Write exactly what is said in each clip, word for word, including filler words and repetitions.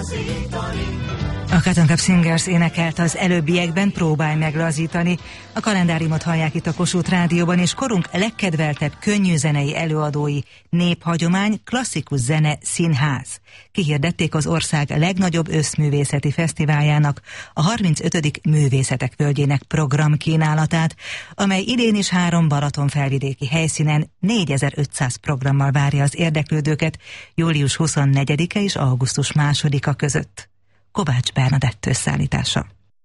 A Cotton Club Singers énekelt az előbbiekben Próbálj meg lazítani. A kalendáriumot hallják itt a Kossuth Rádióban, és korunk legkedveltebb könnyűzenei előadói: néphagyomány, klasszikus zene, színház. Kihirdették az ország legnagyobb összművészeti fesztiváljának, a harmincötödik Művészetek Völgyének programkínálatát, amely idén is három balatonfelvidéki helyszínen négyezer-ötszáz programmal várja az érdeklődőket július huszonnegyedike és augusztus másodika között. Kovács Bernadett összeállítása.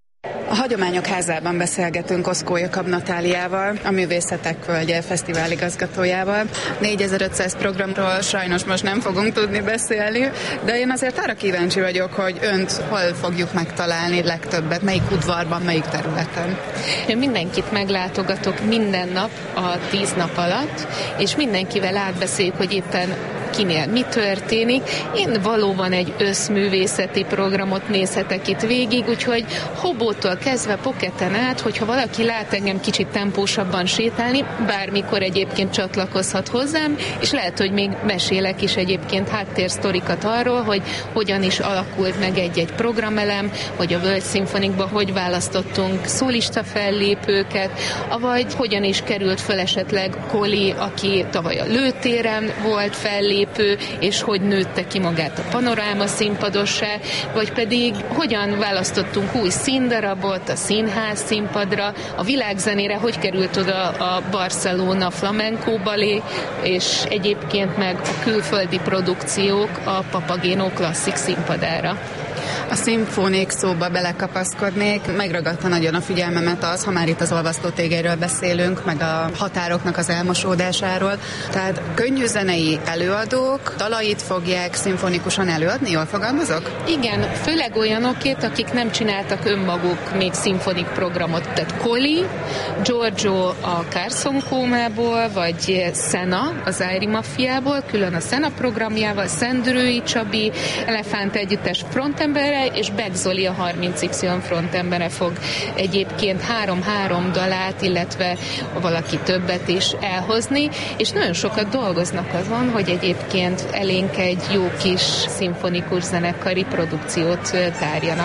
A Hagyományok Házában beszélgetünk Oszkó Jakab Natáliával, a Művészetek Völgye fesztivál igazgatójával. négyezer-ötszáz programról sajnos most nem fogunk tudni beszélni, de én azért arra kíváncsi vagyok, hogy önt hol fogjuk megtalálni legtöbbet, melyik udvarban, melyik területen. Én mindenkit meglátogatok minden nap a tíz nap alatt, és mindenkivel átbeszéljük, hogy éppen kinél mi történik. Én valóban egy összművészeti programot nézhetek itt végig, úgyhogy Hobótól kezdve Poketen át, hogyha valaki lát engem kicsit tempósabban sétálni, bármikor egyébként csatlakozhat hozzám, és lehet, hogy még mesélek is egyébként háttérsztorikat arról, hogy hogyan is alakult meg egy-egy programelem, hogy a Völgy Szimfonikba hogy választottunk szólista fellépőket, avagy hogyan is került föl esetleg Koli, aki tavaly a Lőtéren volt fellépő, és hogy nőtte ki magát a panoráma színpadossá, vagy pedig hogyan választottunk új színdarabot a színház színpadra, a világzenére hogy került oda a Barcelona Flamenco Balé, és egyébként meg a külföldi produkciók a Papageno klasszik színpadára. A szimfónik szóba belekapaszkodnék, megragadta nagyon a figyelmemet az, ha már itt az olvasztótégelyről beszélünk, meg a határoknak az elmosódásáról. Tehát könnyűzenei előadók dalait fogják szimfonikusan előadni, jól fogalmazok? Igen, főleg olyanokét, akik nem csináltak önmaguk még szimfonik programot. Tehát Koli, Giorgio a Carson Kómából, vagy Szena az Ájri Mafiából, külön a Szena programjával, Szendrői Csabi, Elefánt Együttes frontembere, és Beck Zoli a harminc Y frontembere fog egyébként három-három dalát, illetve valaki többet is elhozni, és nagyon sokat dolgoznak azon, hogy egyébként elénk egy jó kis szimfonikus zenekari produkciót tárjanak.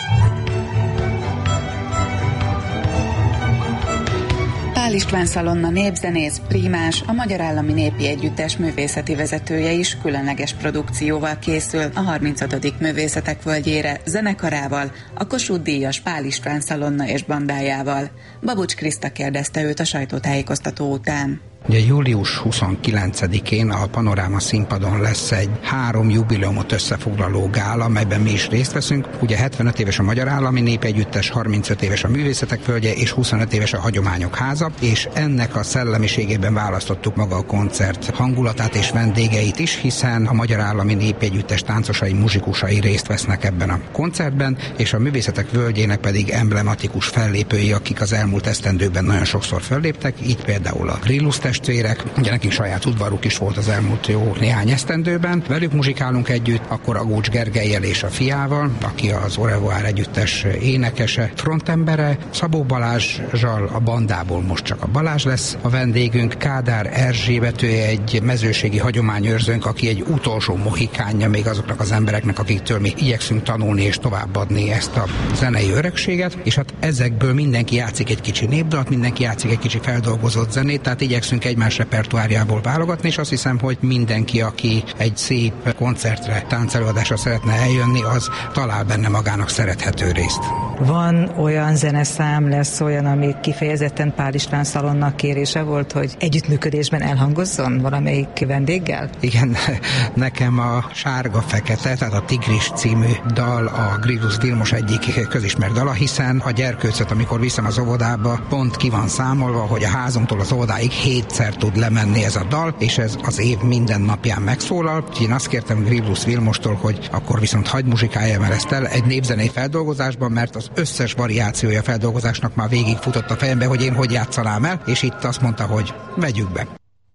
Pál István Szalonna népzenész, prímás, a Magyar Állami Népi Együttes művészeti vezetője is különleges produkcióval készül a harmincötödik Művészetek Völgyére zenekarával, a Kossuth-díjas Pál István Szalonna és bandájával. Babucs Kriszta kérdezte őt a sajtótájékoztató után. Ugye július huszonkilencedikén a Panoráma színpadon lesz egy három jubileumot összefoglaló gála, amelyben mi is részt veszünk. Ugye hetvenöt éves a Magyar Állami Népegyüttes, harmincöt éves a Művészetek Völgye és huszonöt éves a Hagyományok Háza, és ennek a szellemiségében választottuk maga a koncert hangulatát és vendégeit is, hiszen a Magyar Állami Népegyüttes táncosai, muzsikusai részt vesznek ebben a koncertben, és a Művészetek Völgyének pedig emblematikus fellépői, akik az elmúlt esztendőkben nagyon sokszor felléptek, így például a Grillus testvérek, ugye nekik saját udvaruk is volt az elmúlt jó néhány esztendőben. Velük muzsikálunk együtt, akkor Agócs Gergellyel és a fiával, aki az Au revoir együttes énekese, frontembere, Szabó Balázsral a bandából most csak a Balázs lesz a vendégünk, Kádár Erzsébet, ő egy mezőségi hagyományőrzőnk, aki egy utolsó mohikánja még azoknak az embereknek, akiktől mi igyekszünk tanulni és továbbadni ezt a zenei öregséget, és hát ezekből mindenki játszik egy kicsi népdalt, mindenki játszik egy kicsi feldolgozott zenét, tehát igyekszünk egymás repertoárjából válogatni, és azt hiszem, hogy mindenki, aki egy szép koncertre, táncelőadásra szeretne eljönni, az talál benne magának szerethető részt. Van olyan zeneszám, lesz olyan, ami kifejezetten Pál István Szalonna kérése volt, hogy együttműködésben elhangozzon valamelyik vendéggel? Igen, nekem a Sárga-Fekete, tehát a Tigris című dal a Grillus Vilmos egyik közismert dala, hiszen a gyerkőcöt, amikor viszem az óvodába, pont ki van számolva, hogy a házunktól az óvodáig hétszer tud lemenni ez a dal, és ez az év minden napján megszólal. Én azt kértem Grillus Vilmostól, hogy akkor viszont hagyd muzsikáljam el ezt el egy népzenei feldolgozásban, mert az összes variációja a feldolgozásnak már végig futott a fejembe, hogy én hogy játszanám el, és itt azt mondta, hogy vegyük be.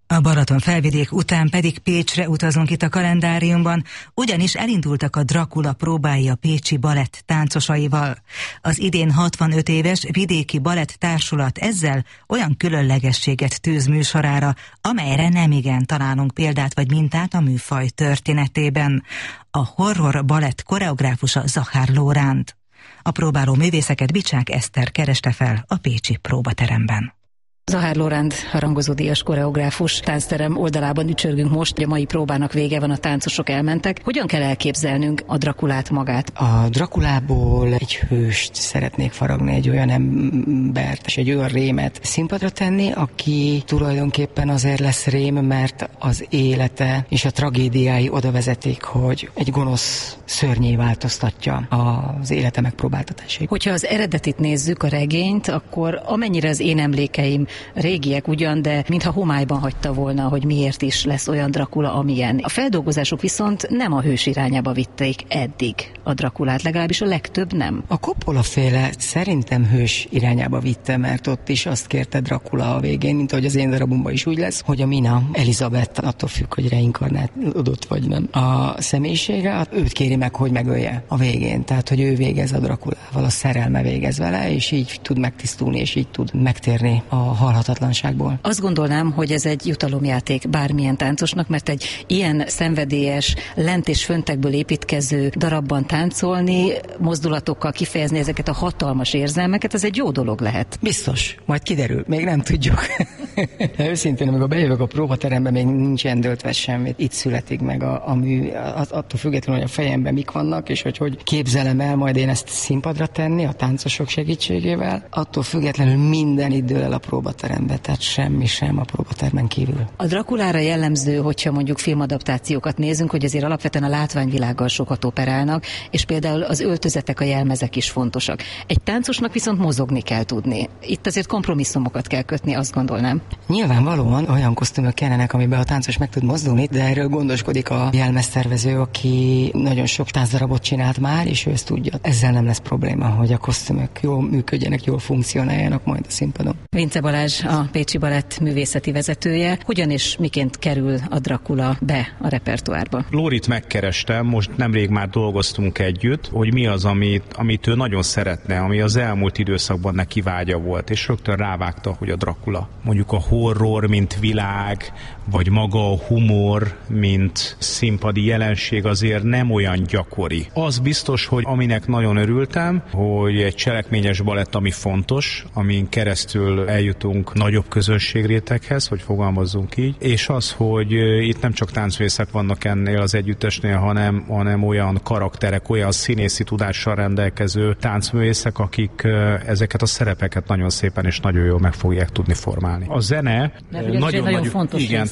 A Balaton felvidék után pedig Pécsre utazunk itt a kalendáriumban, ugyanis elindultak a Dracula próbái a pécsi balett táncosaival. Az idén hatvanöt éves vidéki balett társulat ezzel olyan különlegességet tűz műsorára, amelyre nemigen találunk példát vagy mintát a műfaj történetében. A horror balett koreográfusa Zachár Lóránt. A próbáló művészeket Bicsák Eszter kereste fel a pécsi próbateremben. Zachár Lóránt, harangozódíjas koreográfus, táncterem oldalában ücsörgünk most, a mai próbának vége van, a táncosok elmentek. Hogyan kell elképzelnünk a Drakulát magát? A Drakulából egy hőst szeretnék faragni, egy olyan embert, és egy olyan rémet színpadra tenni, aki tulajdonképpen azért lesz rém, mert az élete és a tragédiái oda vezetik, hogy egy gonosz szörnyé változtatja az élete megpróbáltatásait. Hogyha az eredetit nézzük, a regényt, akkor amennyire az én emlékeim régiek ugyan, de mintha homályban hagyta volna, hogy miért is lesz olyan Dracula, amilyen. A feldolgozások viszont nem a hős irányába vitték eddig a Draculát, legalábbis a legtöbb nem. A Coppola féle szerintem hős irányába vitte, mert ott is azt kérte Dracula a végén, mint ahogy az én darabomban is úgy lesz, hogy a Mina, Elizabeth, attól függ, hogy reinkarnálódott vagy nem. A személyisége, őt kéri meg, hogy megölje a végén. Tehát, hogy ő végez a Draculával, a szerelme végez vele, és így tud megtisztulni, és így tud megtérni a halhatatlanságból. Azt gondolnám, hogy ez egy jutalomjáték bármilyen táncosnak, mert egy ilyen szenvedélyes, lent és föntekből építkező darabban táncolni, mozdulatokkal kifejezni ezeket a hatalmas érzelmeket, ez egy jó dolog lehet. Biztos, majd kiderül, még nem tudjuk. De őszintén, amikor bejövök a próbaterembe, még nincsen döltve semmit. Itt születik meg a, a mű, attól függetlenül, hogy a fejemben mik vannak, és hogy hogy képzelem el majd én ezt színpadra tenni a táncosok segítségével, attól függetlenül minden itt dől el a próbaterembe, tehát semmi sem a próbatermen kívül. A Draculára jellemző, hogyha mondjuk filmadaptációkat nézünk, hogy azért alapvetően a látványvilággal sokat operálnak, és például az öltözetek, a jelmezek is fontosak. Egy táncosnak viszont mozogni kell tudni. Itt azért kompromisszumokat kell kötni, azt gondolnám. Nyilvánvalóan olyan kosztümök kellenek, amiben a táncos meg tud mozdulni, de erről gondoskodik a jelmeztervező, aki nagyon sok táncdarabot csinált már, és ő ezt tudja. Ezzel nem lesz probléma, hogy a kosztümök jól működjenek, jól funkcionáljanak majd a színpadon. Vince Balázs, a Pécsi Balett művészeti vezetője. Hogyan és miként kerül a Dracula be a repertoárba? Lórit megkerestem, most nemrég már dolgoztunk együtt, hogy mi az, amit, amit ő nagyon szeretne, ami az elmúlt időszakban neki vágya volt, és rögtön rávágta, hogy a Dracula. Mondjuk a horror, mint világ, vagy maga a humor, mint színpadi jelenség azért nem olyan gyakori. Az biztos, hogy aminek nagyon örültem, hogy egy cselekményes balett, ami fontos, amin keresztül eljutunk nagyobb közönségréteghez, hogy fogalmazzunk így, és az, hogy itt nem csak táncművészek vannak ennél az együttesnél, hanem, hanem olyan karakterek, olyan színészi tudással rendelkező táncművészek, akik ezeket a szerepeket nagyon szépen és nagyon jól meg fogják tudni formálni. A zene nagyon, nagyon, nagyon fontos. Igen,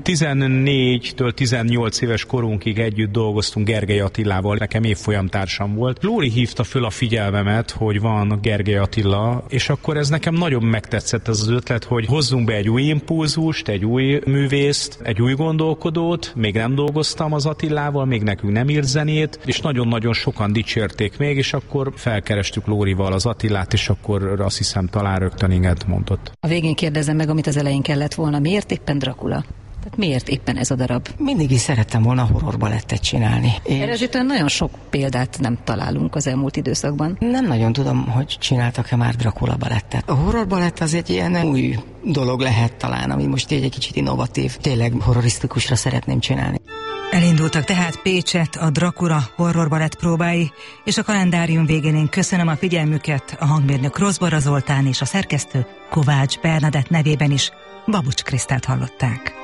tizennégytől tizennyolc éves korunkig együtt dolgoztunk Gergely Attilával, nekem évfolyamtársam volt. Lóri hívta föl a figyelmemet, hogy van Gergely Attila, és akkor ez nekem nagyon megtetszett ez az ötlet, hogy hozzunk be egy új impulzust, egy új művészt, egy új gondolkodót, még nem dolgoztam az Attilával, még nekünk nem írt zenét, és nagyon-nagyon sokan dicsérték még, és akkor felkerestük Lórival az Attilát, és akkor azt hiszem talán rögtön inget mondott. A végén kérdezem meg, amit az elején kellett volna, miért éppen Dracula? Tehát miért éppen ez a darab? Mindig is szerettem volna horror balettet csinálni. Én... Erre azért nagyon sok példát nem találunk az elmúlt időszakban. Nem nagyon tudom, hogy csináltak-e már Dracula balettet. A horror balett az egy ilyen új dolog lehet talán, ami most egy kicsit innovatív. Tényleg horrorisztikusra szeretném csinálni. Elindultak tehát Pécset a Dracula horrorbalett próbái, és a kalendárium végén én köszönöm a figyelmüket, a hangmérnök Rozbora Zoltán és a szerkesztő Kovács Bernadett nevében is. Babucs Krisztát hallották.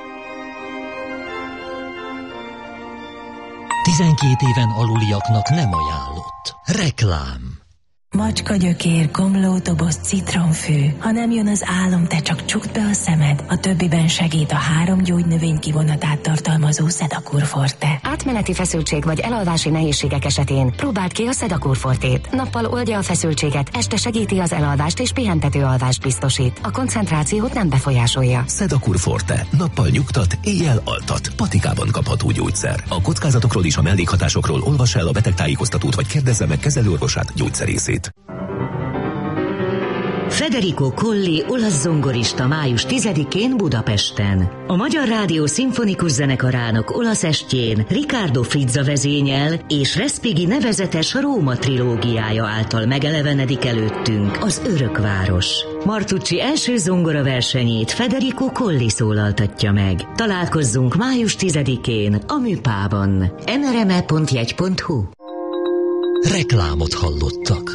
tizenkét éven aluliaknak nem ajánlott. Reklám. Macska gyökér, komlódoboz, citronfű. Ha nem jön az álom, te csak csukd be a szemed. A többiben segít a három gyógynövény kivonatát tartalmazó Sedakur Forte. Átmeneti feszültség vagy elalvási nehézségek esetén próbáld ki a Sedakur Fortét. Nappal oldja a feszültséget, este segíti az elalvást és pihentető alvást biztosít. A koncentrációt nem befolyásolja. Sedakur Forte. Nappal nyugtat, éjjel altat. Patikában kapható gyógyszer. A kockázatokról és a mellékhatásokról olvas el a betegtájékoztatót vagy kérdezze meg kezelőorvosát, gyógyszerészét. Federico Colli olasz zongorista május tizedikén Budapesten. A Magyar Rádió Szimfonikus Zenekarának olasz estjén Riccardo Frizza vezényel és Respighi nevezetes Róma trilógiája által megelevenedik előttünk az Örökváros. Martucci első zongora versenyét Federico Colli szólaltatja meg. Találkozzunk május tizedikén a Műpában. en er em e pont jegy pont hu. Reklámot hallottak.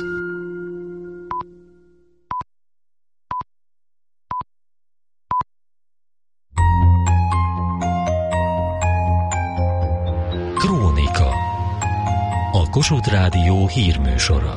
Krónika. A Kossuth Rádió hírműsora.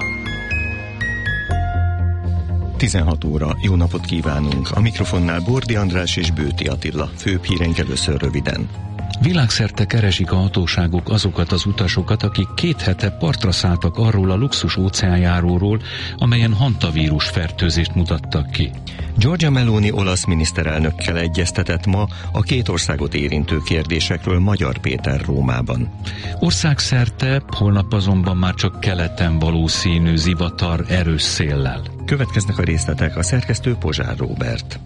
tizenhat óra. Jó napot kívánunk! A mikrofonnál Bordi András és Bőti Attila. Főbb híreink először röviden. Világszerte keresik a hatóságok azokat az utasokat, akik két hete partra szálltak arról a luxus óceánjáróról, amelyen hantavírus fertőzést mutattak ki. Giorgia Meloni olasz miniszterelnökkel egyeztetett ma a két országot érintő kérdésekről Magyar Péter Rómában. Országszerte, holnap azonban már csak keleten valószínű zivatar erős széllel. Következnek a részletek, a szerkesztő Pozsár Róbert.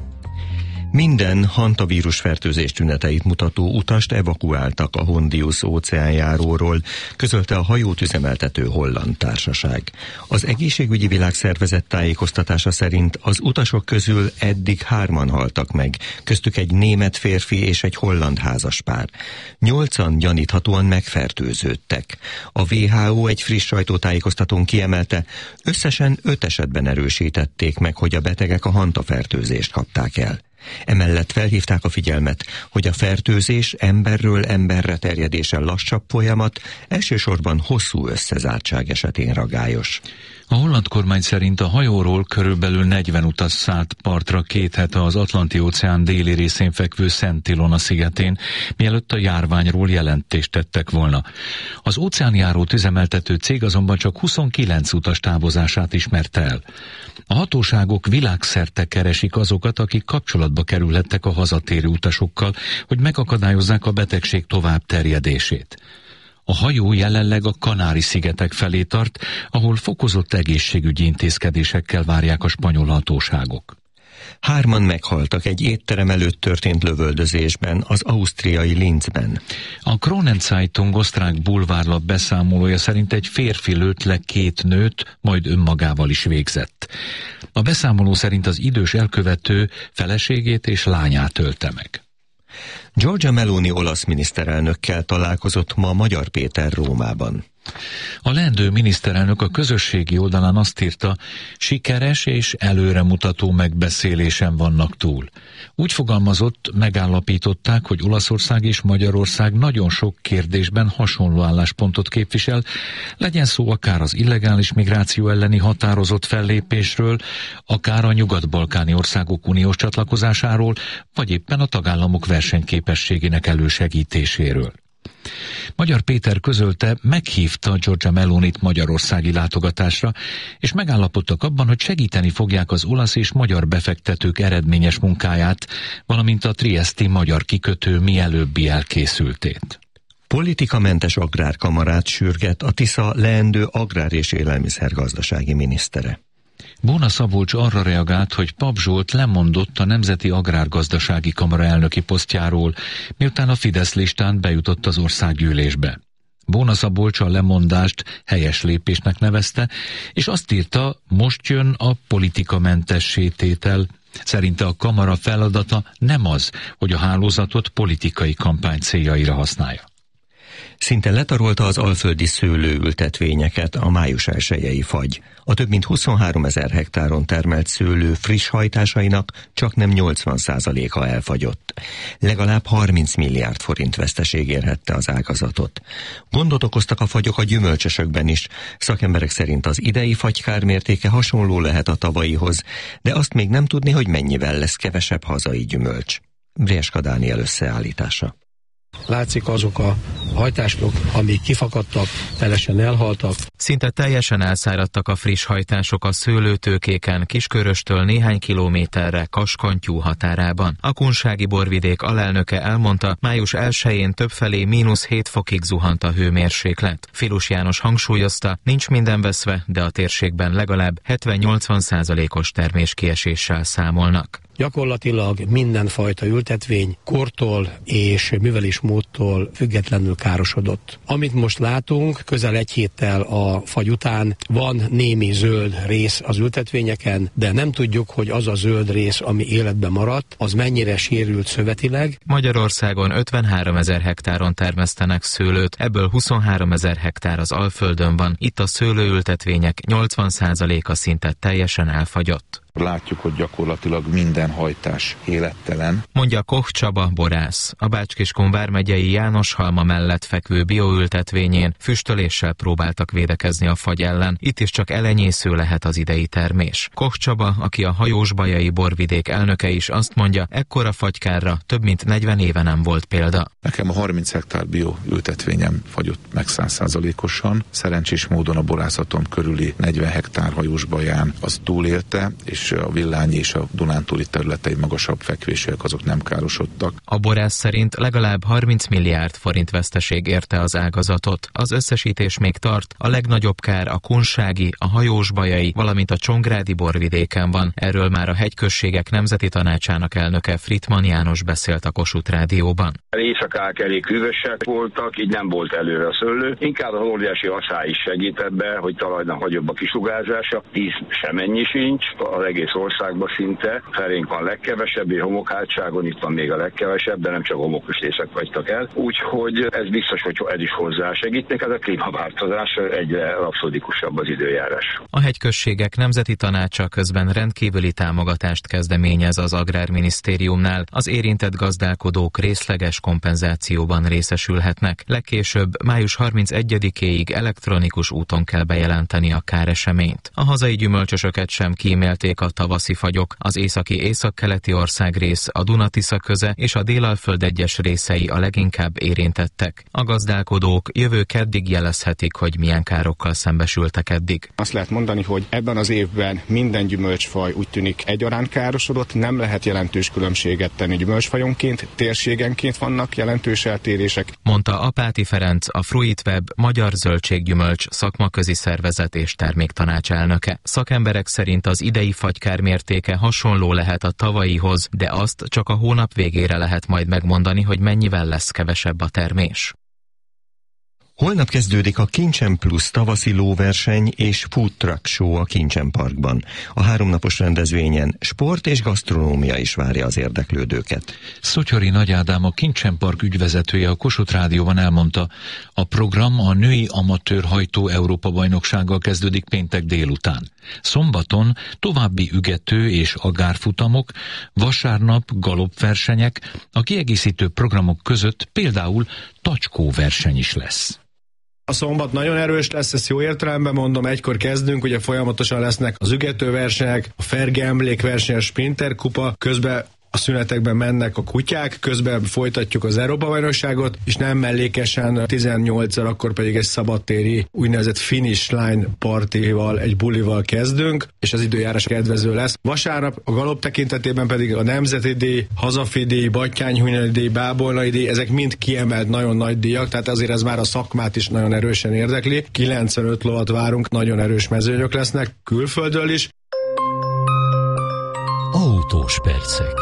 Minden hantavírus fertőzés tüneteit mutató utast evakuáltak a Hondius óceánjáróról, közölte a hajót üzemeltető holland társaság. Az Egészségügyi Világszervezet tájékoztatása szerint az utasok közül eddig hárman haltak meg, köztük egy német férfi és egy holland házaspár. Nyolcan gyaníthatóan megfertőződtek. A dupla vé há ó egy friss sajtótájékoztatón kiemelte, összesen öt esetben erősítették meg, hogy a betegek a hantafertőzést kapták el. Emellett felhívták a figyelmet, hogy a fertőzés emberről emberre terjedése lassabb folyamat, elsősorban hosszú összezártság esetén ragályos. A holland kormány szerint a hajóról körülbelül negyven utas szállt partra két hete az Atlanti-óceán déli részén fekvő Szent Ilona szigetén, mielőtt a járványról jelentést tettek volna. Az óceánjárót üzemeltető cég azonban csak huszonkilenc utas távozását ismerte el. A hatóságok világszerte keresik azokat, akik kapcsolatba kerülhettek a hazatérő utasokkal, hogy megakadályozzák a betegség tovább terjedését. A hajó jelenleg a Kanári-szigetek felé tart, ahol fokozott egészségügyi intézkedésekkel várják a spanyol hatóságok. Hárman meghaltak egy étterem előtt történt lövöldözésben, az ausztriai Linzben. A Kronen Zeitung osztrák bulvárlap beszámolója szerint egy férfi lőtt le két nőt, majd önmagával is végzett. A beszámoló szerint az idős elkövető feleségét és lányát ölte meg. Giorgia Meloni olasz miniszterelnökkel találkozott ma Magyar Péter Rómában. A leendő miniszterelnök a közösségi oldalán azt írta, sikeres és előremutató megbeszélésen vannak túl. Úgy fogalmazott, megállapították, hogy Olaszország és Magyarország nagyon sok kérdésben hasonló álláspontot képvisel, legyen szó akár az illegális migráció elleni határozott fellépésről, akár a nyugat-balkáni országok uniós csatlakozásáról, vagy éppen a tagállamok versenyképességének elősegítéséről. Magyar Péter közölte, meghívta Giorgia Melonit magyarországi látogatásra, és megállapodtak abban, hogy segíteni fogják az olasz és magyar befektetők eredményes munkáját, valamint a trieszti magyar kikötő mielőbbi elkészültét. Politikamentes agrárkamarát sürget a Tisza leendő agrár- és élelmiszergazdasági minisztere. Bóna Szabolcs arra reagált, hogy Pap Zsolt lemondott a Nemzeti Agrárgazdasági Kamara elnöki posztjáról, miután a Fidesz listán bejutott az országgyűlésbe. Bóna Szabolcs a lemondást helyes lépésnek nevezte, és azt írta, most jön a politikamentessé tétel. Szerinte a kamara feladata nem az, hogy a hálózatot politikai kampány céljaira használja. Szinte letarolta az alföldi szőlőültetvényeket a május elsejei fagy. A több mint huszonháromezer hektáron termelt szőlő friss hajtásainak csaknem nyolcvan százaléka elfagyott. Legalább harminc milliárd forint veszteség érhette az ágazatot. Gondot okoztak a fagyok a gyümölcsösökben is. Szakemberek szerint az idei fagykár mértéke hasonló lehet a tavalyihoz, de azt még nem tudni, hogy mennyivel lesz kevesebb hazai gyümölcs. Brieska Dániel összeállítása. Látszik azok a hajtások, amik kifakadtak, telesen elhaltak. Szinte teljesen elszáradtak a friss hajtások a szőlőtőkéken, Kisköröstől néhány kilométerre Kaskantyú határában. A kunsági borvidék alelnöke elmondta, május elsején többfelé mínusz hét fokig zuhant a hőmérséklet. Filus János hangsúlyozta, nincs minden veszve, de a térségben legalább hetven-nyolcvan százalékos terméskieséssel számolnak. Gyakorlatilag mindenfajta ültetvény kortól és művelésmódtól függetlenül károsodott. Amit most látunk, közel egy héttel a fagy után van némi zöld rész az ültetvényeken, de nem tudjuk, hogy az a zöld rész, ami életben maradt, az mennyire sérült szövetileg. Magyarországon ötvenháromezer hektáron termesztenek szőlőt, ebből huszonháromezer hektár az Alföldön van, itt a szőlőültetvények nyolcvan százaléka szinte teljesen elfagyott. Látjuk, hogy gyakorlatilag minden hajtás élettelen. Mondja Koch Csaba borász. A Bács-Kiskun vármegyei Jánoshalma mellett fekvő bioültetvényén füstöléssel próbáltak védekezni a fagy ellen. Itt is csak elenyésző lehet az idei termés. Koch Csaba, aki a Hajósbajai borvidék elnöke is, azt mondja, ekkora fagykárra több mint negyven éve nem volt példa. Nekem a harminc hektár bioültetvényem fagyott meg száz százalékosan. Szerencsés módon a borászatom körüli negyven hektár Hajósbaján az túlélte, és a Villányi és a Dunántúli területei magasabb fekvésűek, azok nem károsodtak. A borász szerint legalább harminc milliárd forint veszteség érte az ágazatot. Az összesítés még tart, a legnagyobb kár a kunsági, a hajósbajai, valamint a csongrádi borvidéken van. Erről már a Hegyközségek Nemzeti Tanácsának elnöke Frittmann János beszélt a Kossuth Rádióban. Éjszakák elég hűvösek voltak, így nem volt előre a szőlő. Inkább az óriási asszály is segített be, hogy talajnak nagyobb a kisugárzása. Tíz semennyi sincs, az egész országban szinte. Felénk van legkevesebb, és homokhátságon itt van még a legkevesebb, de nem csak homokos részek vagytak el. Úgyhogy ez biztos, hogy ez is hozzásegítnek, ez a klímaváltozás, egyre rapszodikusabb az időjárás. A Hegyközségek Nemzeti Tanácsa közben rendkívüli támogatást kezdeményez az Agrárminisztériumnál. Az érintett gazdálkodók részleges kompenzációban részesülhetnek. Legkésőbb május harmincegyedikéig elektronikus úton kell bejelenteni a káreseményt. A hazai gyümölcsösöket sem kímélték a tavaszi fagyok, az északi északkeleti országrész, a Duna-Tisza köze és a Délalföld egyes részei a leginkább érintettek. A gazdálkodók jövő keddig jelezhetik, hogy milyen károkkal szembesültek eddig. Azt lehet mondani, hogy ebben az évben minden gyümölcsfaj úgy tűnik egyaránt károsodott, nem lehet jelentős különbséget tenni gyümölcsfajonként, térségenként vannak jelentős eltérések. Mondta Apáti Ferenc, a Fruitweb Magyar Zöldséggyümölcs szakmaközi szervezet és terméktanács elnöke. Szakemberek szerint az idei fagykár mértéke hasonló lehet a tavalyihoz, de azt csak a hónap végére lehet majd megmondani, hogy mennyivel lesz kevesebb a termés. Holnap kezdődik a Kincsen Plus tavaszi lóverseny és Food Truck Show a Kincsen Parkban. A háromnapos rendezvényen sport és gasztronómia is várja az érdeklődőket. Szotyori Nagy Ádám, a Kincsen Park ügyvezetője a Kossuth Rádióban elmondta, a program a női amatőr hajtó Európa-bajnoksággal kezdődik péntek délután. Szombaton további ügető és agárfutamok, vasárnap galopversenyek, a kiegészítő programok között például tacskóverseny is lesz. A szombat nagyon erős lesz, ezt jó értelemben mondom, egykor kezdünk, ugye folyamatosan lesznek az ügetőversenyek, a Ferge emlékverseny, a Sprinter kupa, közben a szünetekben mennek a kutyák, közben folytatjuk az Európa-bajnokságot, és nem mellékesen tizennyolckor, akkor pedig egy szabadtéri úgynevezett finish line partival, egy bulival kezdünk, és az időjárás kedvező lesz. Vasárnap a galop tekintetében pedig a Nemzeti díj, Hazafi díj, Battyányi díj, Bábolnai díj, ezek mind kiemelt nagyon nagy díjak, tehát azért ez már a szakmát is nagyon erősen érdekli. kilencvenöt lovat várunk, nagyon erős mezőnyök lesznek, külföldről is. Autós percek.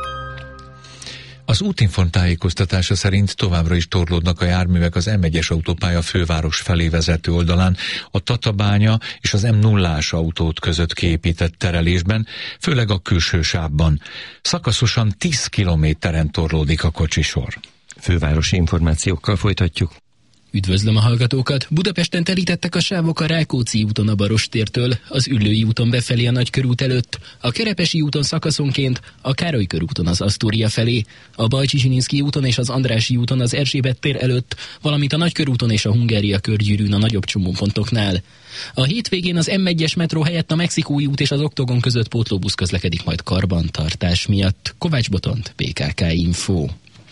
Az Útinform tájékoztatása szerint továbbra is torlódnak a járművek az M egyes autópálya főváros felé vezető oldalán, a Tatabánya és az M nullás autót között kiépített terelésben, főleg a külső sávban. Szakaszosan tíz kilométeren torlódik a kocsisor. Fővárosi információkkal folytatjuk. Üdvözlöm a hallgatókat! Budapesten telítettek a sávok a Rákóczi úton a Barostértől, az Üllői úton befelé a Nagykörút előtt, a Kerepesi úton szakaszonként, a Károly körúton az Asztória felé, a Bajcsy-Zsilinszky úton és az Andrássy úton az Erzsébet tér előtt, valamint a Nagykörúton és a Hungária körgyűrűn a nagyobb csomópontoknál. A hétvégén az M egyes metró helyett a Mexikói út és az Oktogon között pótlóbusz közlekedik majd karbantartás miatt. Kovács Botont, bé ká ká Info.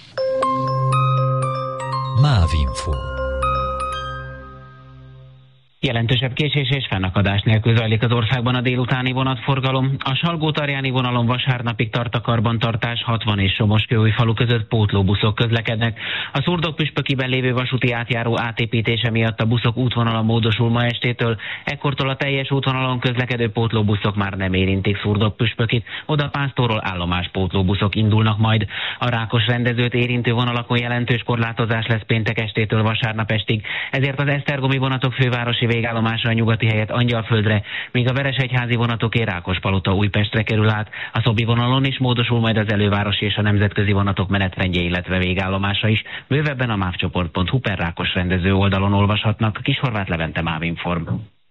MÁV Info. Jelentősebb késés és fennakadás nélkül zajlik az országban a délutáni vonatforgalom. A Salgó-Tarjáni vonalon vasárnapig tart a karbantartás, hatvan és Somoskőújfalu között pótlóbuszok közlekednek. A Szurdok-Püspökiben lévő vasúti átjáró átépítése miatt a buszok útvonala módosul ma estétől, ekkortól a teljes útvonalon közlekedő pótlóbuszok már nem érintik Szurdok-Püspökit, oda Pásztorról állomás pótlóbuszok indulnak majd. A Rákos rendezőt érintő vonalakon jelentős korlátozás lesz péntek estétől vasárnap estig, ezért az esztergomi vonatok fővárosi végállomása a nyugati helyett Angyalföldre, míg a Veresegyházi vonatoké Rákospalota Újpestre kerül át. A Szobi vonalon is módosul majd az elővárosi és a nemzetközi vonatok menetrendje, illetve végállomása is. Bővebben a mávcsoport pont hu per Rákos rendező oldalon olvashatnak. Kishorváth Levente, Mávinform.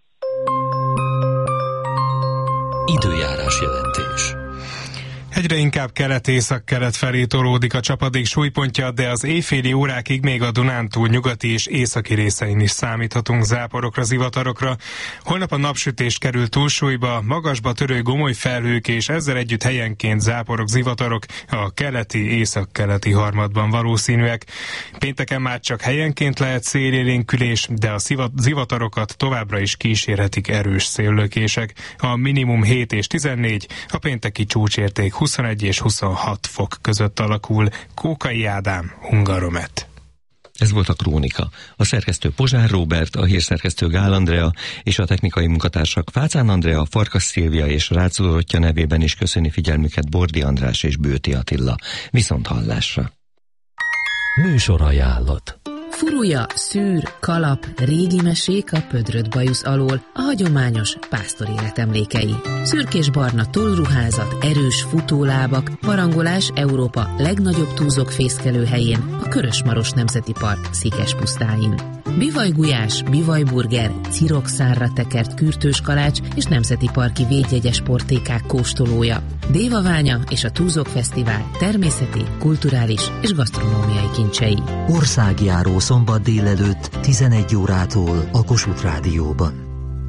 Időjárás jelentés. Egyre inkább kelet-észak-kelet felé tolódik a csapadék súlypontja, de az éjféli órákig még a Dunántúl nyugati és északi részein is számíthatunk záporokra, zivatarokra. Holnap a napsütés kerül túlsúlyba, magasba törő gomoly felhők és ezzel együtt helyenként záporok, zivatarok a keleti, észak-keleti harmadban valószínűek. Pénteken már csak helyenként lehet szélélénkülés, de a zivatarokat továbbra is kísérhetik erős széllökések. A minimum hét és tizennégy, a pénteki csúcsérték huszonegy és huszonhat fok között alakul. Kókai Ádám, Hungaromet. Ez volt a Krónika. A szerkesztő Pozsár Róbert, a hírszerkesztő Gál Andrea és a technikai munkatársak Fácán Andrea, Farkas Szilvia és Rácz Dorottya nevében is köszöni figyelmüket Bordi András és Bőti Attila. Viszont hallásra. Műsorajánlat. Furulya, szűr, kalap, régi mesék a pödrött bajusz alól, a hagyományos pásztor életemlékei. Szürkés-barna tollruházat, erős futólábak, barangolás Európa legnagyobb túzokfészkelőhelyén, a Körösmaros Nemzeti Park Székespusztáin. Bivajgulyás, bivajburger, cirokszárra tekert kürtős kalács és nemzeti parki védjegyes portékák kóstolója. Dévaványa és a Túzok Fesztivál természeti, kulturális és gasztronómiai kincsei. Országjáró szombat délelőtt tizenegy órától a Kossuth Rádióban.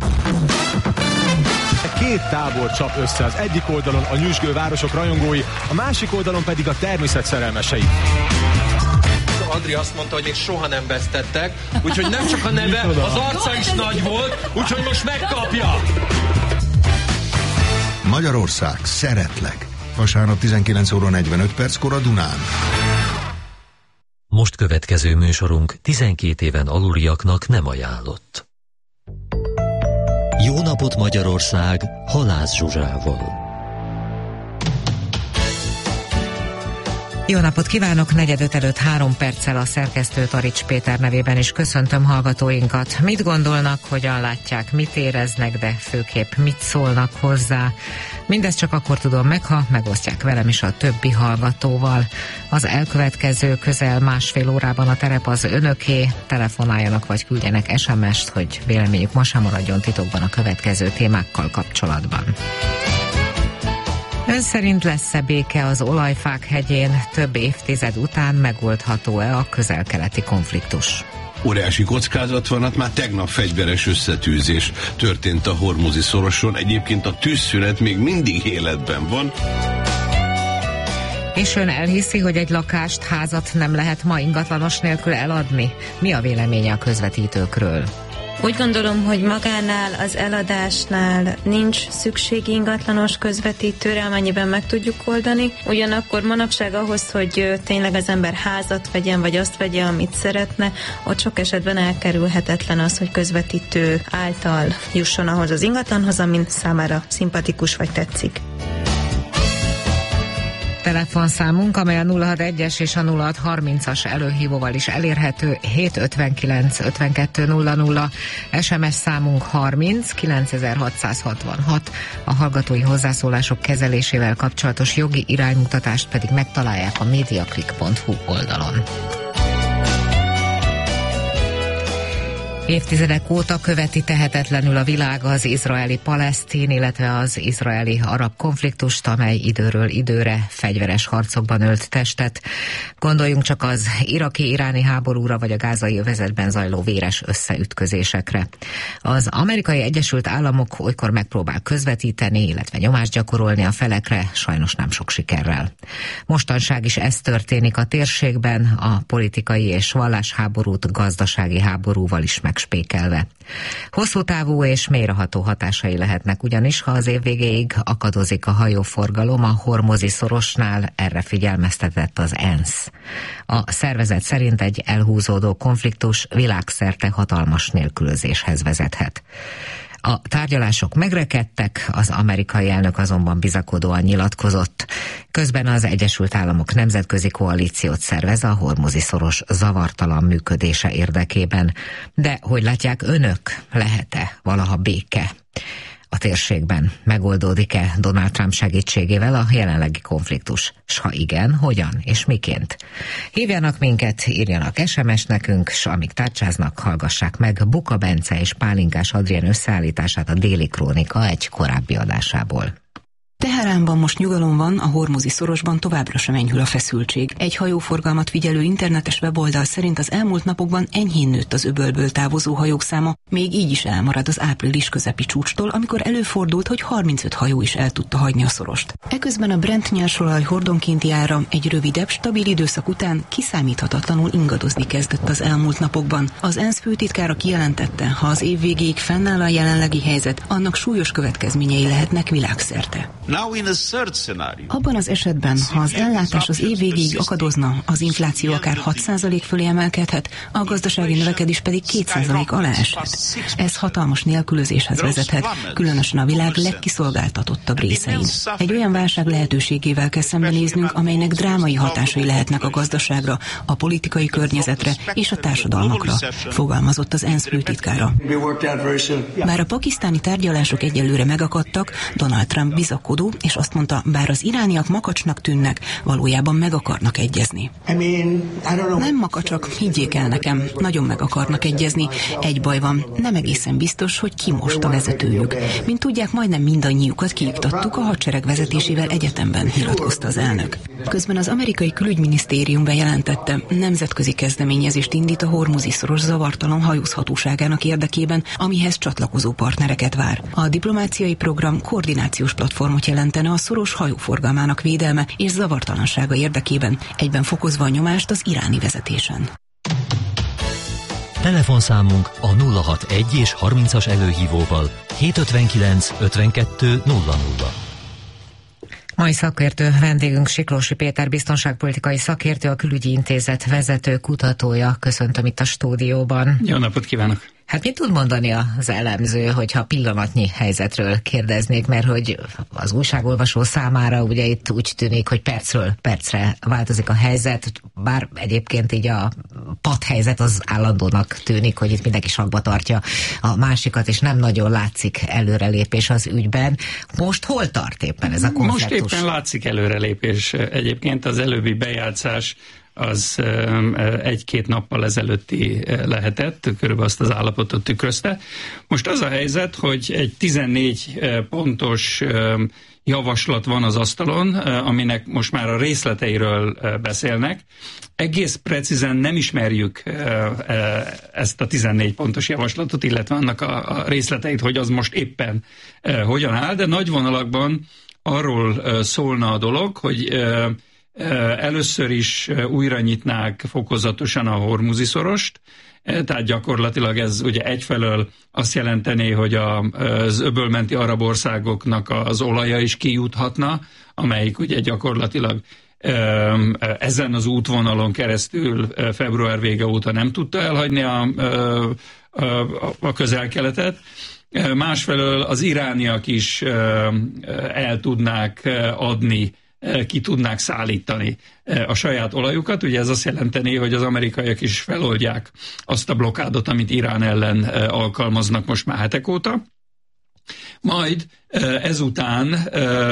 Két tábor csap össze, az egyik oldalon a nyüzsgő városok rajongói, a másik oldalon pedig a természet szerelmesei. Andri azt mondta, hogy még soha nem vesztettek, úgyhogy nem csak a neve, az arca is nagy volt, úgyhogy most megkapja! Magyarország, szeretlek! Vasárnap tizenkilenc óra negyvenöt perckor a Dunán. Most következő műsorunk tizenkét éven aluliaknak nem ajánlott. Jó napot Magyarország, Halász Zsuzsával. Jó napot kívánok! Negyedöt előtt három perccel a szerkesztő Tarics Péter nevében is köszöntöm hallgatóinkat. Mit gondolnak, hogyan látják, mit éreznek, de főképp mit szólnak hozzá? Mindezt csak akkor tudom meg, ha megosztják velem is a többi hallgatóval. Az elkövetkező közel másfél órában a terep az önöké, telefonáljanak vagy küldjenek es em est, hogy véleményük ma sem maradjon titokban a következő témákkal kapcsolatban. Ön szerint lesz-e béke az olajfák hegyén? Több évtized után megoldható-e a közel-keleti konfliktus? Óriási kockázat van, hát már tegnap fegyveres összetűzés történt a Hormuzi szoroson, egyébként a tűzszünet még mindig életben van. És ön elhiszi, hogy egy lakást, házat nem lehet ma ingatlanos nélkül eladni? Mi a véleménye a közvetítőkről? Úgy gondolom, hogy magánál, az eladásnál nincs szükség ingatlanos közvetítőre, amennyiben meg tudjuk oldani. Ugyanakkor manapság ahhoz, hogy tényleg az ember házat vegyen, vagy azt vegye, amit szeretne, ott sok esetben elkerülhetetlen az, hogy közvetítő által jusson ahhoz az ingatlanhoz, amin számára szimpatikus vagy tetszik. Telefonszámunk, amely a nulla hatvanegy-es és a nulla hatszázharmincas előhívóval is elérhető, hét ötvenkilenc ötvenkettő nulla nulla, es em es számunk harminc kilencezer-hatszázhatvanhat, a hallgatói hozzászólások kezelésével kapcsolatos jogi iránymutatást pedig megtalálják a mediaclick pont hu oldalon. Évtizedek óta követi tehetetlenül a világ az izraeli-palesztin, illetve az izraeli-arab konfliktust, amely időről időre fegyveres harcokban ölt testet. Gondoljunk csak az iraki-iráni háborúra, vagy a gázai övezetben zajló véres összeütközésekre. Az Amerikai Egyesült Államok olykor megpróbál közvetíteni, illetve nyomást gyakorolni a felekre, sajnos nem sok sikerrel. Mostanság is ez történik a térségben, a politikai és vallásháborút gazdasági háborúval is meg megspékelve. Hosszú távú és mélyreható hatásai lehetnek ugyanis, ha az év végéig akadozik a hajóforgalom a Hormuzi szorosnál, erre figyelmeztetett az ENSZ. A szervezet szerint egy elhúzódó konfliktus világszerte hatalmas nélkülözéshez vezethet. A tárgyalások megrekedtek, az amerikai elnök azonban bizakodóan nyilatkozott. Közben az Egyesült Államok nemzetközi koalíciót szervez a Hormuzi szoros zavartalan működése érdekében. De hogy látják önök, lehet-e valaha béke a térségben? Megoldódik-e Donald Trump segítségével a jelenlegi konfliktus? S ha igen, hogyan és miként? Hívjanak minket, írjanak es em es nekünk, s amíg tárcsáznak, hallgassák meg Buka Bence és Pálinkás Adrien összeállítását a Déli Krónika egy korábbi adásából. Teheránban most nyugalom van, a Hormuzi szorosban továbbra sem enyhül a feszültség. Egy hajóforgalmat figyelő internetes weboldal szerint az elmúlt napokban enyhén nőtt az öbölből távozó hajók száma, még így is elmarad az április közepi csúcstól, amikor előfordult, hogy harmincöt hajó is el tudta hagyni a szorost. Eközben a Brent nyersolaj hordonkénti ára egy rövidebb, stabil időszak után kiszámíthatatlanul ingadozni kezdett az elmúlt napokban. Az ENSZ főtitkára kijelentette, ha az év végéig fennáll a jelenlegi helyzet, annak súlyos következményei lehetnek világszerte. Abban az esetben, ha az ellátás az év végéig akadozna, az infláció akár hat százalék fölé emelkedhet, a gazdasági növekedés pedig két százalék alá eshet. Ez hatalmas nélkülözéshez vezethet, különösen a világ legkiszolgáltatottabb részein. Egy olyan válság lehetőségével kell szembenéznünk, amelynek drámai hatásai lehetnek a gazdaságra, a politikai környezetre és a társadalmakra, fogalmazott az ENSZ főtitkára. Bár a pakisztáni tárgyalások egyelőre megakadtak, Donald Trump bizakodó, és azt mondta, bár az irániak makacsnak tűnnek, valójában meg akarnak egyezni. Nem makacsak, higgyék el nekem, nagyon meg akarnak egyezni. Egy baj van, nem egészen biztos, hogy ki most a vezetőjük. Mint tudják, majdnem mindannyiukat kiiktattuk a hadsereg vezetésével egyetemben, nyilatkozta az elnök. Közben az amerikai külügyminisztérium bejelentette, nemzetközi kezdeményezést indít a Hormuzi szoros zavartalan hajózhatóságának érdekében, amihez csatlakozó partnereket vár. A diplomáciai program koordinációs platformot jelentene a szoros hajóforgalmának védelme és zavartalansága érdekében, egyben fokozva a nyomást az iráni vezetésen. Telefonszámunk a nulla hatvanegy és harmincas előhívóval hétszázötvenkilenc ötvenkettő nulla nulla. Mai szakértő vendégünk Siklósi Péter, biztonságpolitikai szakértő, a Külügyi Intézet vezető kutatója. Köszöntöm itt a stúdióban. Jó napot kívánok! Hát mit tud mondani az elemző, hogyha pillanatnyi helyzetről kérdeznék, mert hogy az újságolvasó számára ugye itt úgy tűnik, hogy percről percre változik a helyzet, bár egyébként így a padhelyzet az állandónak tűnik, hogy itt mindenki sakba tartja a másikat, és nem nagyon látszik előrelépés az ügyben. Most hol tart éppen ez a konfliktus? Most éppen látszik előrelépés. Egyébként az előbbi bejátszás az egy-két nappal ezelőtti lehetett, körülbelül azt az állapotot tükrözte. Most az a helyzet, hogy egy tizennégy pontos javaslat van az asztalon, aminek most már a részleteiről beszélnek. Egész precízen nem ismerjük ezt a tizennégy pontos javaslatot, illetve annak a részleteit, hogy az most éppen hogyan áll, de nagy vonalakban arról szólna a dolog, hogy először is újra nyitnák fokozatosan a Hormuzi szorost, tehát gyakorlatilag ez ugye egyfelől azt jelentené, hogy az öbölmenti arab országoknak az olaja is kijuthatna, amelyik ugye gyakorlatilag ezen az útvonalon keresztül február vége óta nem tudta elhagyni a, a, a közel-keletet. Másfelől az irániak is el tudnák adni, ki tudnák szállítani a saját olajukat. Ugye ez azt jelenteni, hogy az amerikaiak is feloldják azt a blokádot, amit Irán ellen alkalmaznak most már hetek óta. Majd ezután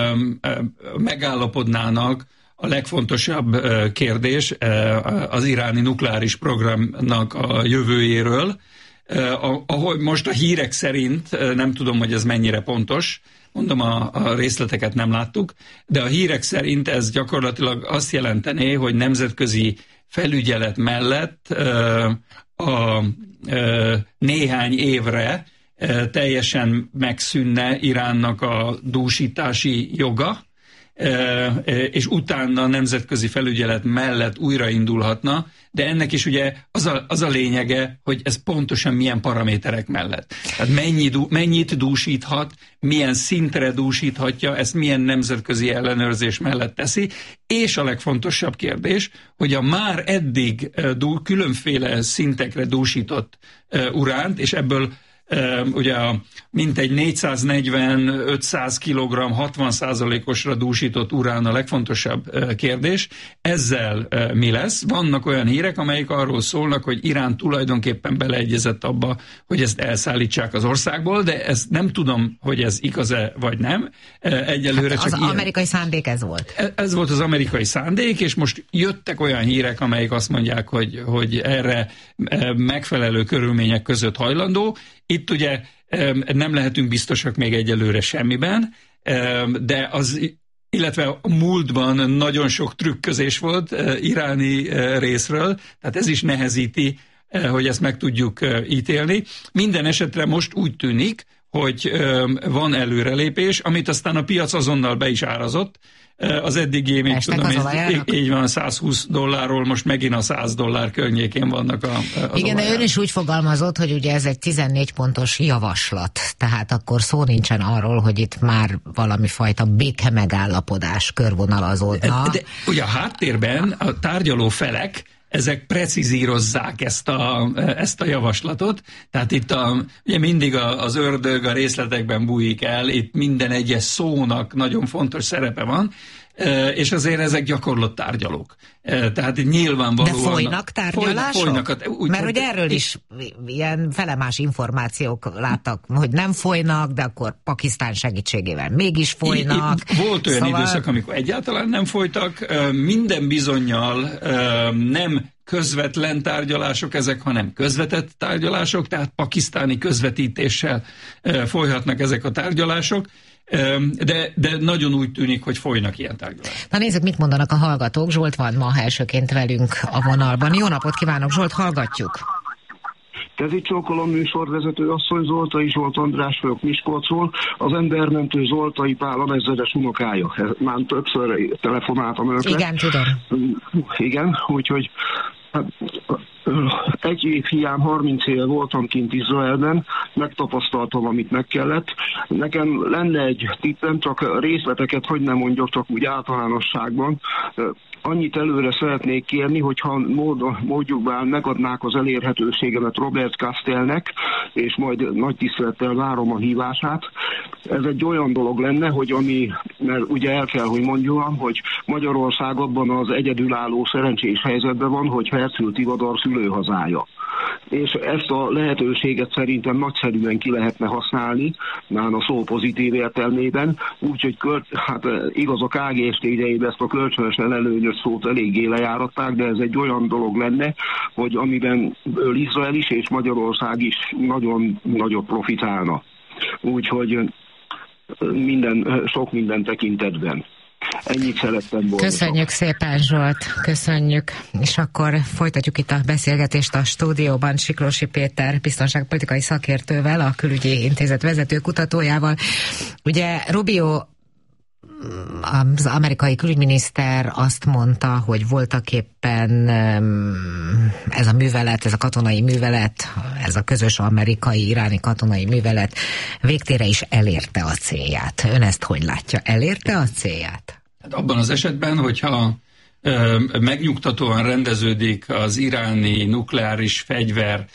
megállapodnának a legfontosabb kérdés az iráni nukleáris programnak a jövőjéről, ahogy most a hírek szerint, nem tudom, hogy ez mennyire pontos, mondom, a, a részleteket nem láttuk, de a hírek szerint ez gyakorlatilag azt jelentené, hogy nemzetközi felügyelet mellett ö, a ö, néhány évre ö, teljesen megszűnne Iránnak a dúsítási joga, ö, és utána a nemzetközi felügyelet mellett újraindulhatna, de ennek is ugye az a, az a lényege, hogy ez pontosan milyen paraméterek mellett. Tehát mennyi, mennyit dúsíthat, milyen szintre dúsíthatja, ezt milyen nemzetközi ellenőrzés mellett teszi, és a legfontosabb kérdés, hogy a már eddig dú, különféle szintekre dúsított uh, uránt, és ebből Uh, ugye a mintegy négyszáznegyven-ötszáz kilogramm hatvan százalékosra dúsított urán a legfontosabb uh, kérdés. Ezzel uh, mi lesz? Vannak olyan hírek, amelyek arról szólnak, hogy Irán tulajdonképpen beleegyezett abba, hogy ezt elszállítsák az országból, de ezt nem tudom, hogy ez igaz-e vagy nem. Uh, egyelőre hát csak az ilyen. amerikai szándék ez volt. Ez volt az amerikai szándék, és most jöttek olyan hírek, amelyek azt mondják, hogy, hogy erre uh, megfelelő körülmények között hajlandó. Itt ugye nem lehetünk biztosak még egyelőre semmiben, de az, illetve a múltban nagyon sok trükközés volt iráni részről, tehát ez is nehezíti, hogy ezt meg tudjuk ítélni. Minden esetre most úgy tűnik, hogy van előrelépés, amit aztán a piac azonnal be is árazott. Az eddigi, még tudom, így, így van, százhúsz dollárról most megint a száz dollár környékén vannak a, az igen, olajár. de ön is úgy fogalmazott, hogy ugye ez egy tizennégy pontos javaslat, tehát akkor szó nincsen arról, hogy itt már valami fajta béke megállapodás körvonalazódna. De, de ugye a háttérben a tárgyaló felek ezek precizírozzák ezt a, ezt a javaslatot, tehát itt a, ugye mindig a, az ördög a részletekben bújik el, itt minden egyes szónak nagyon fontos szerepe van, és azért ezek gyakorlott tárgyalók. Tehát nyilvánvalóan... De folynak tárgyalások? Folynak, folynak, úgy, mert hogy erről is ilyen felemás információk láttak, hogy nem folynak, de akkor Pakisztán segítségével mégis folynak. Itt volt olyan szóval... időszak, amikor egyáltalán nem folytak, minden bizonnyal nem közvetlen tárgyalások ezek, hanem közvetett tárgyalások, tehát pakisztáni közvetítéssel folyhatnak ezek a tárgyalások. De, de nagyon úgy tűnik, hogy folynak ilyen tárgyalások. Na nézzük, mit mondanak a hallgatók. Zsolt van ma elsőként velünk a vonalban. Jó napot kívánok, Zsolt, hallgatjuk. Kezi csókolom, műsorvezető asszony, Zoltai Zsolt András vagyok Miskolcról, az embermentő Zoltai Pál a ezredes unokája. Már többször telefonáltam önöknek. Igen, tudom. Igen, úgyhogy hát, egy év hiány, harminc éve voltam kint Izraelben, megtapasztaltam, amit meg kellett. Nekem lenne egy tippem, csak részleteket, hogy nem mondjak, csak úgy általánosságban. Annyit előre szeretnék kérni, hogyha módjukban megadnák az elérhetőségemet Robert Castellnek, és majd nagy tisztelettel várom a hívását. Ez egy olyan dolog lenne, hogy ami, mert ugye el kell, hogy mondjam, hogy Magyarország abban az egyedülálló szerencsés helyzetben van, hogy Hercül Tivadar szülőhazája. És ezt a lehetőséget szerintem nagyszerűen ki lehetne használni, már a szó pozitív értelmében, úgyhogy hát igaz a ká gé es té idejében ezt a kölcsönösen előnyös szót eléggé lejáratták, de ez egy olyan dolog lenne, hogy amiben Izrael is és Magyarország is nagyon nagyot profitálna. Úgyhogy minden, sok minden tekintetben. Ennyit szerettem volna. Köszönjük szépen, Zsolt, köszönjük. És akkor folytatjuk itt a beszélgetést a stúdióban Siklósi Péter biztonságpolitikai szakértővel, a Külügyi Intézet vezető kutatójával. Ugye Rubio, az amerikai külügyminiszter azt mondta, hogy voltaképpen ez a művelet, ez a katonai művelet, ez a közös amerikai-iráni katonai művelet végtére is elérte a célját. Ön ezt hogy látja? Elérte a célját? Hát abban az esetben, hogyha ö, megnyugtatóan rendeződik az iráni nukleáris fegyver